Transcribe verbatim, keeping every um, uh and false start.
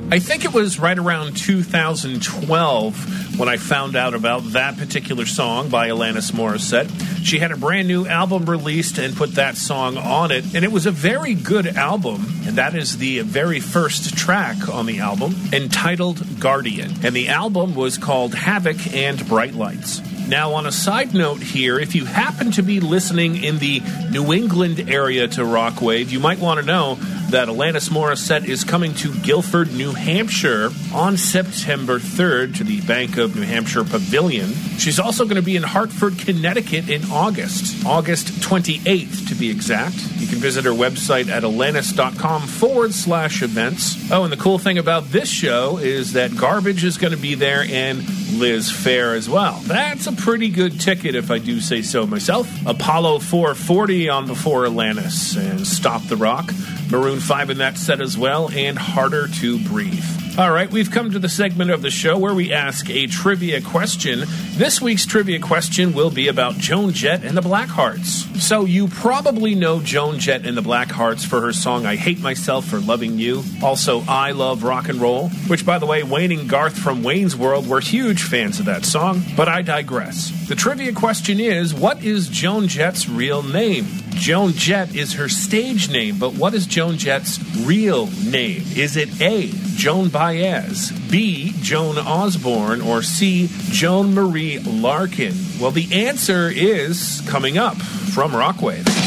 I think it was right around two thousand twelve when I found out about that particular song by Alanis Morissette. She had a brand new album released and put that song on it, and it was a very good album, and that is the very first track on the album, entitled Guardian. And the album was called Havoc and Bright Lights. Now, on a side note here, if you happen to be listening in the New England area to Rockwave, you might want to know that Alanis Morissette is coming to Guilford, New Hampshire on September third to the Bank of New Hampshire Pavilion. She's also going to be in Hartford, Connecticut in August, August twenty-eighth to be exact. You can visit her website at alanis.com forward slash events. Oh, and the cool thing about this show is that Garbage is going to be there and Liz Phair as well. That's a pretty good ticket if I do say so myself. Apollo four forty on Before Alanis and Stop the Rock. Maroon five in that set as well, and Harder to Breathe. All right, we've come to the segment of the show where we ask a trivia question. This week's trivia question will be about Joan Jett and the Blackhearts. So you probably know Joan Jett and the Blackhearts for her song I Hate Myself for Loving You. Also, I Love Rock and Roll, which, by the way, Wayne and Garth from Wayne's World were huge fans of that song. But I digress. The trivia question is, what is Joan Jett's real name? Joan Jett is her stage name, but what is Joan Jett's real name? Is it A, Joan Baez, B, Joan Osborne, or C, Joan Marie Larkin? Well, the answer is coming up from Rockwave.